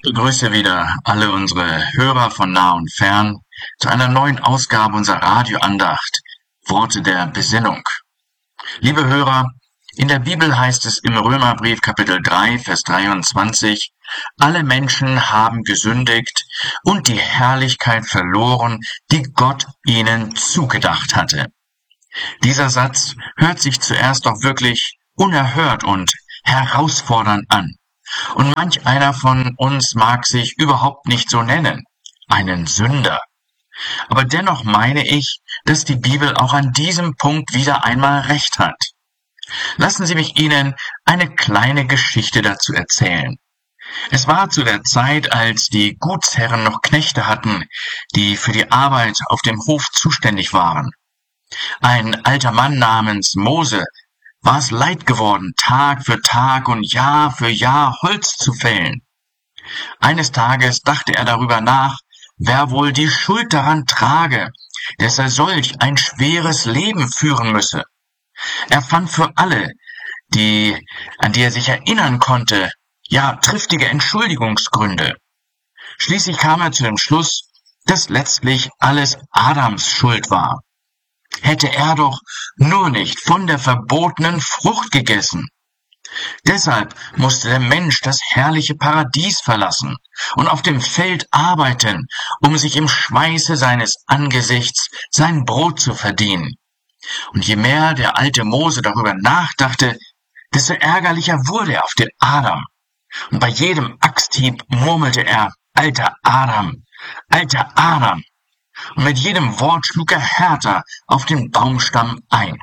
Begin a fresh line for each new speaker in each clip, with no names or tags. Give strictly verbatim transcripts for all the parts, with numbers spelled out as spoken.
Ich begrüße wieder alle unsere Hörer von nah und fern zu einer neuen Ausgabe unserer Radioandacht Worte der Besinnung. Liebe Hörer, in der Bibel heißt es im Römerbrief Kapitel drei, Vers dreiundzwanzig, alle Menschen haben gesündigt und die Herrlichkeit verloren, die Gott ihnen zugedacht hatte. Dieser Satz hört sich zuerst doch wirklich unerhört und herausfordernd an. Und manch einer von uns mag sich überhaupt nicht so nennen, einen Sünder. Aber dennoch meine ich, dass die Bibel auch an diesem Punkt wieder einmal recht hat. Lassen Sie mich Ihnen eine kleine Geschichte dazu erzählen. Es war zu der Zeit, als die Gutsherren noch Knechte hatten, die für die Arbeit auf dem Hof zuständig waren. Ein alter Mann namens Mose war es leid geworden, Tag für Tag und Jahr für Jahr Holz zu fällen. Eines Tages dachte er darüber nach, wer wohl die Schuld daran trage, dass er solch ein schweres Leben führen müsse. Er fand für alle, die, an die er sich erinnern konnte, ja, triftige Entschuldigungsgründe. Schließlich kam er zu dem Schluss, dass letztlich alles Adams Schuld war. Hätte er doch nur nicht von der verbotenen Frucht gegessen. Deshalb musste der Mensch das herrliche Paradies verlassen und auf dem Feld arbeiten, um sich im Schweiße seines Angesichts sein Brot zu verdienen. Und je mehr der alte Mose darüber nachdachte, desto ärgerlicher wurde er auf den Adam. Und bei jedem Axthieb murmelte er, alter Adam, alter Adam. Und mit jedem Wort schlug er härter auf den Baumstamm ein.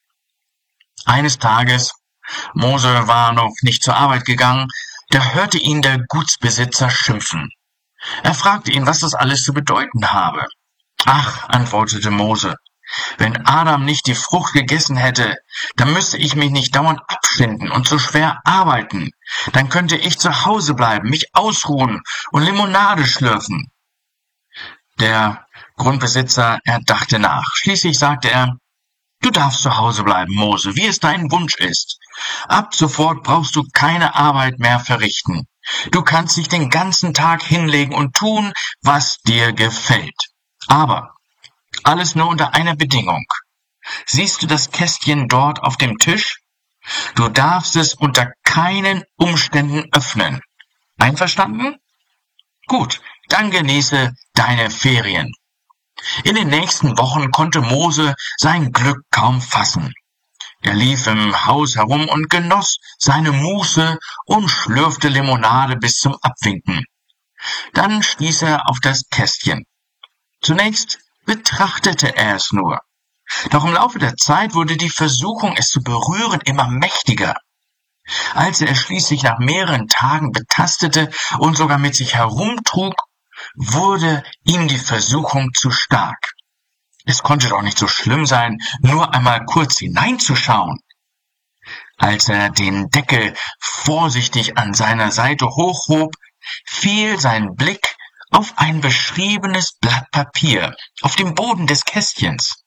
Eines Tages, Mose war noch nicht zur Arbeit gegangen, da hörte ihn der Gutsbesitzer schimpfen. Er fragte ihn, was das alles zu bedeuten habe. Ach, antwortete Mose, wenn Adam nicht die Frucht gegessen hätte, dann müsste ich mich nicht dauernd abschinden und so schwer arbeiten. Dann könnte ich zu Hause bleiben, mich ausruhen und Limonade schlürfen. Der Grundbesitzer, er dachte nach. Schließlich sagte er, du darfst zu Hause bleiben, Mose, wie es dein Wunsch ist. Ab sofort brauchst du keine Arbeit mehr verrichten. Du kannst dich den ganzen Tag hinlegen und tun, was dir gefällt. Aber alles nur unter einer Bedingung. Siehst du das Kästchen dort auf dem Tisch? Du darfst es unter keinen Umständen öffnen. Einverstanden? Gut, dann genieße deine Ferien. In den nächsten Wochen konnte Mose sein Glück kaum fassen. Er lief im Haus herum und genoss seine Muße und schlürfte Limonade bis zum Abwinken. Dann stieß er auf das Kästchen. Zunächst betrachtete er es nur. Doch im Laufe der Zeit wurde die Versuchung, es zu berühren, immer mächtiger. Als er es schließlich nach mehreren Tagen betastete und sogar mit sich herumtrug, wurde ihm die Versuchung zu stark. Es konnte doch nicht so schlimm sein, nur einmal kurz hineinzuschauen. Als er den Deckel vorsichtig an seiner Seite hochhob, fiel sein Blick auf ein beschriebenes Blatt Papier auf dem Boden des Kästchens.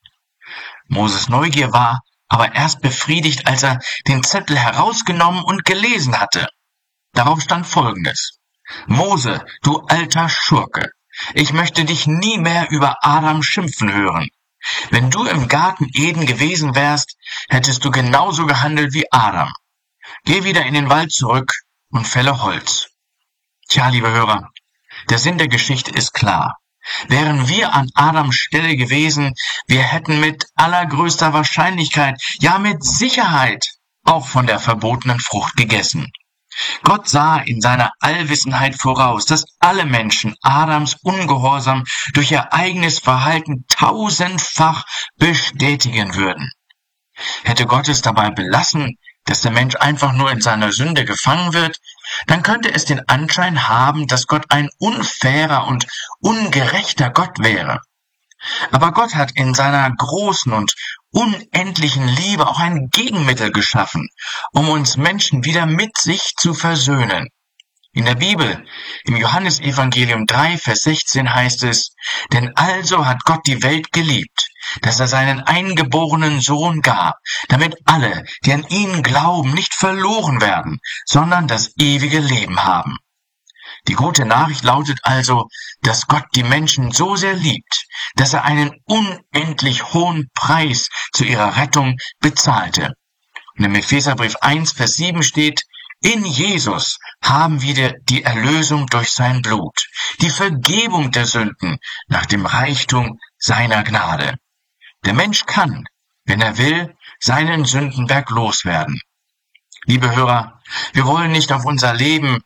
Moses Neugier war aber erst befriedigt, als er den Zettel herausgenommen und gelesen hatte. Darauf stand Folgendes: Mose, du alter Schurke, ich möchte dich nie mehr über Adam schimpfen hören. Wenn du im Garten Eden gewesen wärst, hättest du genauso gehandelt wie Adam. Geh wieder in den Wald zurück und fälle Holz. Tja, liebe Hörer, der Sinn der Geschichte ist klar. Wären wir an Adams Stelle gewesen, wir hätten mit allergrößter Wahrscheinlichkeit, ja mit Sicherheit, auch von der verbotenen Frucht gegessen. Gott sah in seiner Allwissenheit voraus, dass alle Menschen Adams Ungehorsam durch ihr eigenes Verhalten tausendfach bestätigen würden. Hätte Gott es dabei belassen, dass der Mensch einfach nur in seiner Sünde gefangen wird, dann könnte es den Anschein haben, dass Gott ein unfairer und ungerechter Gott wäre. Aber Gott hat in seiner großen und unendlichen Liebe auch ein Gegenmittel geschaffen, um uns Menschen wieder mit sich zu versöhnen. In der Bibel, im Johannesevangelium drei, Vers sechzehn heißt es, denn also hat Gott die Welt geliebt, dass er seinen eingeborenen Sohn gab, damit alle, die an ihn glauben, nicht verloren werden, sondern das ewige Leben haben. Die gute Nachricht lautet also, dass Gott die Menschen so sehr liebt, dass er einen unendlich hohen Preis zu ihrer Rettung bezahlte. Und im Epheserbrief eins, Vers sieben steht, in Jesus haben wir die Erlösung durch sein Blut, die Vergebung der Sünden nach dem Reichtum seiner Gnade. Der Mensch kann, wenn er will, seinen Sündenberg loswerden. Liebe Hörer, wir wollen nicht auf unser Leben